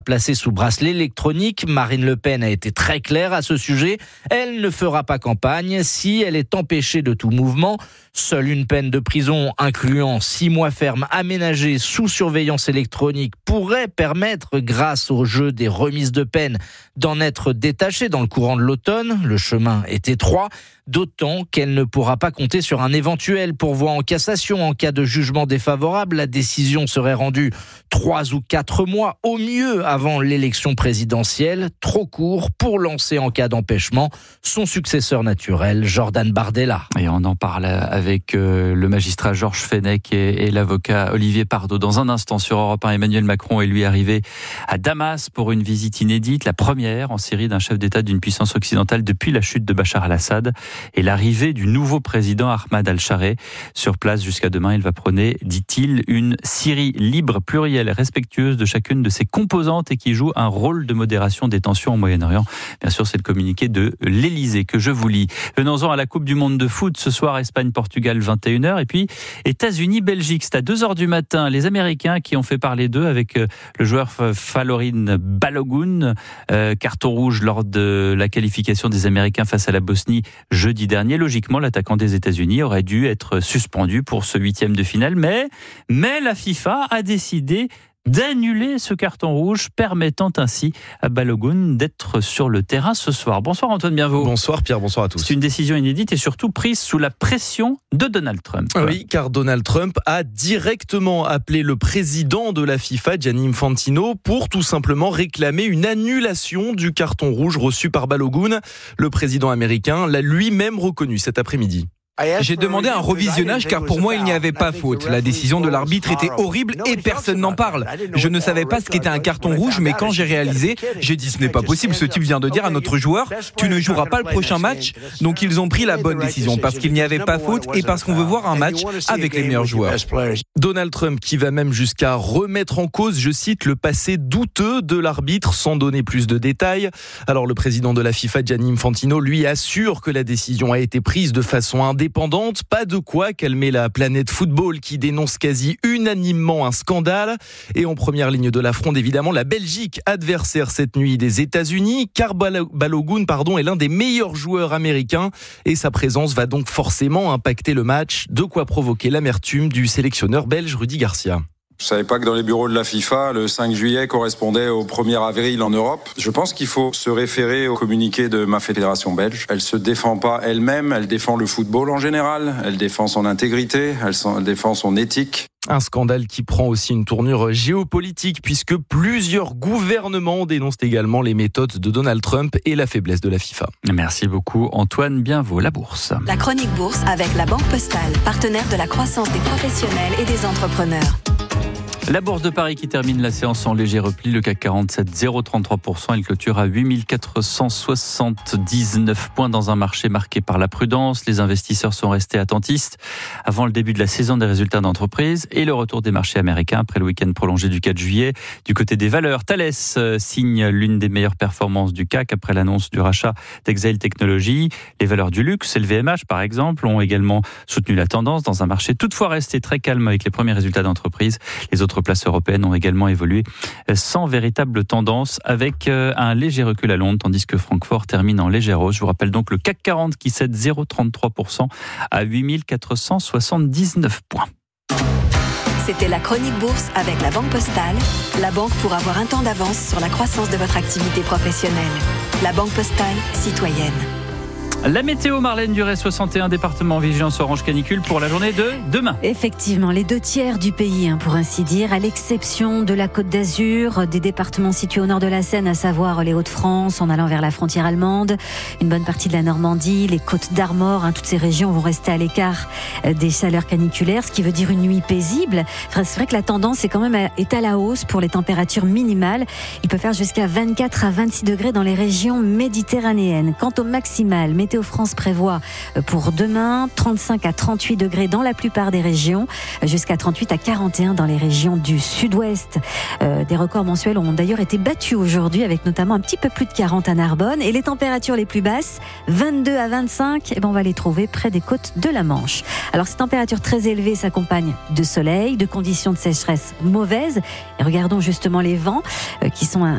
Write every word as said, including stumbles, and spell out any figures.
placés sous bracelet électronique. Marine Le Pen a été très claire à ce sujet. Elle ne fera pas campagne si elle est empêchée de tout mouvement. Seule une peine de prison incluant six mois ferme aménagée sous surveillance électronique pourrait permettre, grâce au jeu des remises de peine, d'en être détachée dans le courant de l'automne. Le chemin est étroit, d'autant qu'elle ne pourra pas compter sur un éventuel pourvoi en cassation. En cas de jugement défavorable, la décision serait rendue trois ou quatre mois au mieux avant l'élection présidentielle. Trop court pour lancer en cas d'empêchement son successeur naturel, Jordan Bardella. Et on en parle avec le magistrat Georges Fenech et, et l'avocat Olivier Pardo. Dans un instant sur Europe un, Emmanuel Macron est lui arrivé à Damas pour une visite inédite, la première en Syrie d'un chef d'État d'une puissance occidentale depuis la chute de Bachar al-Assad et l'arrivée du nouveau président Ahmad al-Chareh. Sur place jusqu'à demain, il va prôner, dit-il, une Syrie libre, plurielle et respectueuse de chacune de ses composantes et qui joue un rôle de modération des tensions au Moyen-Orient. Bien sûr, c'est le communiqué de l'Élysée que je vous lis. Venons-en à la Coupe du Monde de foot. Ce soir, Espagne-Portugal, vingt et une heures. Et puis, États-Unis-Belgique, c'est à deux heures du matin. Les Américains qui ont fait parler d'eux avec le joueur Falorin Balogun, euh, carton rouge lors de la qualification des Américains face à la Bosnie jeudi dernier. Logiquement, l'attaquant des États-Unis aurait dû être suspendu pour ce huitième de finale. Mais, mais la FIFA a décidé d'annuler ce carton rouge, permettant ainsi à Balogun d'être sur le terrain ce soir. Bonsoir Antoine Bienvaux. Bonsoir Pierre, bonsoir à tous. C'est une décision inédite et surtout prise sous la pression de Donald Trump. Oui, car Donald Trump a directement appelé le président de la FIFA, Gianni Infantino, pour tout simplement réclamer une annulation du carton rouge reçu par Balogun. Le président américain l'a lui-même reconnu cet après-midi. J'ai demandé un revisionnage car pour moi il n'y avait pas faute. La décision de l'arbitre était horrible et personne n'en parle. Je ne savais pas ce qu'était un carton rouge, mais quand j'ai réalisé, j'ai dit ce n'est pas possible, ce type vient de dire à notre joueur tu ne joueras pas le prochain match. Donc ils ont pris la bonne décision parce qu'il n'y avait pas faute et parce qu'on veut voir un match avec les meilleurs joueurs. Donald Trump qui va même jusqu'à remettre en cause, je cite, le passé douteux de l'arbitre sans donner plus de détails. Alors le président de la FIFA, Gianni Infantino, lui assure que la décision a été prise de façon indépendante. Pas de quoi calmer la planète football qui dénonce quasi unanimement un scandale. Et en première ligne de la fronde, évidemment, la Belgique, adversaire cette nuit des États-Unis, car Balogun pardon, est l'un des meilleurs joueurs américains et sa présence va donc forcément impacter le match. De quoi provoquer l'amertume du sélectionneur belge Rudy Garcia. Je savais pas que dans les bureaux de la FIFA, le cinq juillet correspondait au premier avril en Europe. Je pense qu'il faut se référer au communiqué de ma fédération belge. Elle se défend pas elle-même, elle défend le football en général, elle défend son intégrité, elle défend son éthique. Un scandale qui prend aussi une tournure géopolitique puisque plusieurs gouvernements dénoncent également les méthodes de Donald Trump et la faiblesse de la FIFA. Merci beaucoup Antoine Bienveau. La Bourse. La chronique Bourse avec la Banque Postale, partenaire de la croissance des professionnels et des entrepreneurs. La Bourse de Paris qui termine la séance en léger repli, le C A C quarante-sept, zéro virgule trente-trois pour cent. Il clôture à huit mille quatre cent soixante-dix-neuf points dans un marché marqué par la prudence. Les investisseurs sont restés attentistes avant le début de la saison des résultats d'entreprise et le retour des marchés américains après le week-end prolongé du quatre juillet. Du côté des valeurs, Thales signe l'une des meilleures performances du C A C après l'annonce du rachat d'Exail Technologies. Les valeurs du luxe, L V M H par exemple, ont également soutenu la tendance dans un marché toutefois resté très calme avec les premiers résultats d'entreprise. Les autres places européennes ont également évolué sans véritable tendance avec un léger recul à Londres tandis que Francfort termine en légère hausse. Je vous rappelle donc le C A C quarante qui cède zéro virgule trente-trois pour cent à huit mille quatre cent soixante-dix-neuf points. C'était la chronique Bourse avec la Banque Postale, la banque pour avoir un temps d'avance sur la croissance de votre activité professionnelle. La Banque Postale, citoyenne. La météo, Marlène Duret, soixante et un départements vigilance orange canicule pour la journée de demain. Effectivement, les deux tiers du pays, hein, pour ainsi dire, à l'exception de la Côte d'Azur, des départements situés au nord de la Seine, à savoir les Hauts-de-France, en allant vers la frontière allemande, une bonne partie de la Normandie, les Côtes d'Armor, hein, toutes ces régions vont rester à l'écart des chaleurs caniculaires, ce qui veut dire une nuit paisible. Enfin, c'est vrai que la tendance est quand même à, est à la hausse pour les températures minimales. Il peut faire jusqu'à vingt-quatre à vingt-six degrés dans les régions méditerranéennes. Quant au maximal, Météo France prévoit pour demain trente-cinq à trente-huit degrés dans la plupart des régions, jusqu'à trente-huit à quarante et un dans les régions du sud-ouest. Euh, des records mensuels ont d'ailleurs été battus aujourd'hui, avec notamment un petit peu plus de quarante à Narbonne. Et les températures les plus basses, vingt-deux à vingt-cinq, eh ben on va les trouver près des côtes de la Manche. Alors ces températures très élevées s'accompagnent de soleil, de conditions de sécheresse mauvaises. Et regardons justement les vents euh, qui sont un,